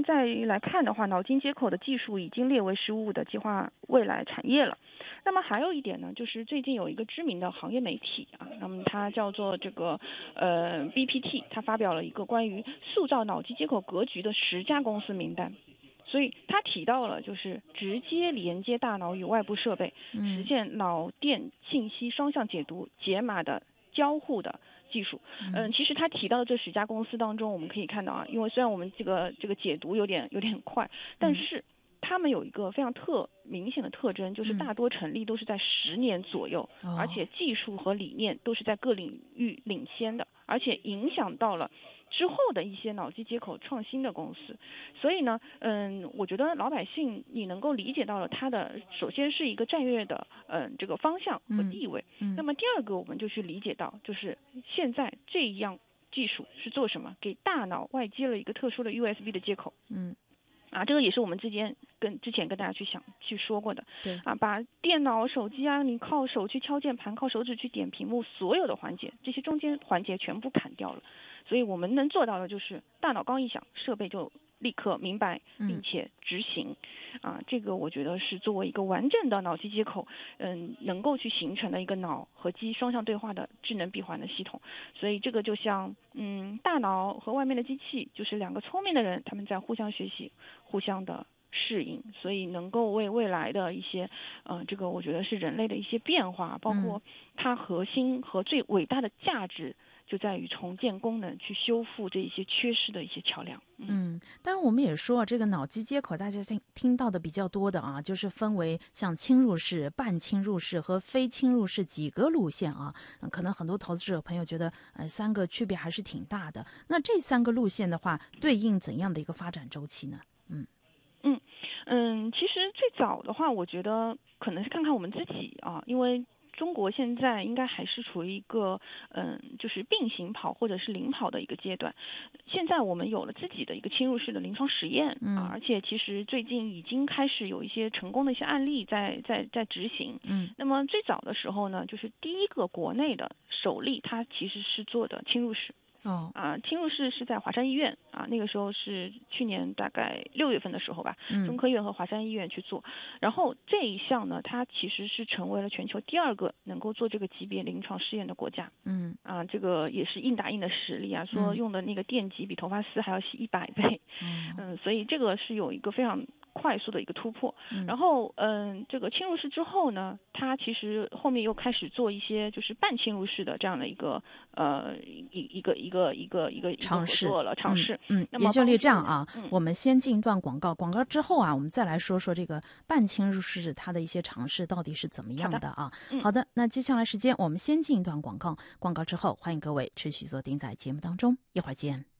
在来看的话，脑筋接口的技术已经列为15的计划未来产业了。那么还有一点呢，就是最近有一个知名的行业媒体啊，那么它叫做这个BPT， 它发表了一个关于塑造脑机接口格局的10家公司名单。所以他提到了就是直接连接大脑与外部设备，实现脑电信息双向解读、解码的交互的技术。其实他提到的这10家公司当中，我们可以看到啊，因为虽然我们这个解读有点快，但是他们有一个非常明显的特征，就是大多成立都是在10年左右，而且技术和理念都是在各领域领先的，而且影响到了之后的一些脑机接口创新的公司。所以呢，我觉得老百姓你能够理解到了它的首先是一个战略的这个方向和地位。那么第二个，我们就去理解到，就是现在这样技术是做什么？给大脑外接了一个特殊的 USB 的接口。这个也是我们之前跟大家去说过的。 对把电脑、手机啊，你靠手去敲键盘，靠手指去点屏幕，所有的环节，这些中间环节全部砍掉了。所以我们能做到的就是大脑刚一响，设备就立刻明白并且执行。这个我觉得是作为一个完整的脑机接口，能够去形成的一个脑和机双向对话的智能闭环的系统。所以这个就像大脑和外面的机器就是2个聪明的人，他们在互相学习，互相的适应，所以能够为未来的一些这个我觉得是人类的一些变化，包括它核心和最伟大的价值就在于重建功能，去修复这一些缺失的一些桥梁。 当然我们也说这个脑机接口大家听到的比较多的啊，就是分为像侵入式、半侵入式和非侵入式几个路线啊。可能很多投资者朋友觉得3个区别还是挺大的。那这3个路线的话，对应怎样的一个发展周期呢？ 其实最早的话，我觉得可能是看看我们自己啊，因为中国现在应该还是处于一个就是并行跑或者是领跑的一个阶段。现在我们有了自己的一个侵入式的临床实验而且其实最近已经开始有一些成功的一些案例在执行。那么最早的时候呢，就是第一个国内的首例，它其实是做的侵入式。侵入式是在华山医院那个时候是去年大概6月份的时候吧，中科院和华山医院去做。然后这一项呢，它其实是成为了全球第2个能够做这个级别临床试验的国家。这个也是硬打硬的实力啊，说用的那个电极比头发丝还要细100倍。所以这个是有一个非常快速的一个突破。然后这个侵入式之后呢，它其实后面又开始做一些就是半侵入式的这样的一个尝试尝试。那么也就这样啊，我们先进一段广告之后啊，我们再来说说这个半侵入式它的一些尝试到底是怎么样的啊。好的，那接下来时间我们先进一段广告之后，欢迎各位持续锁定在节目当中，一会儿见。